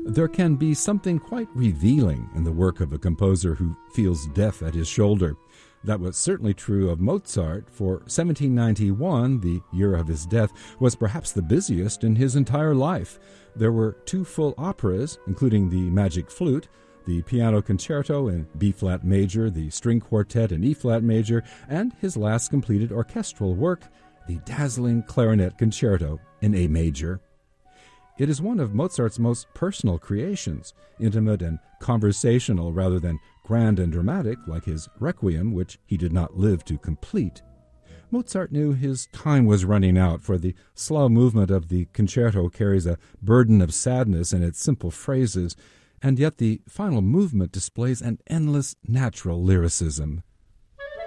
There can be something quite revealing in the work of a composer who feels death at his shoulder. That was certainly true of Mozart, for 1791, the year of his death, was perhaps the busiest in his entire life. There were 2 full operas, including the Magic Flute, the Piano Concerto in B-flat major, the String Quartet in E-flat major, and his last completed orchestral work, the dazzling Clarinet Concerto in A major. It is one of Mozart's most personal creations, intimate and conversational rather than grand and dramatic like his Requiem, which he did not live to complete. Mozart knew his time was running out, for the slow movement of the concerto carries a burden of sadness in its simple phrases, and yet the final movement displays an endless natural lyricism.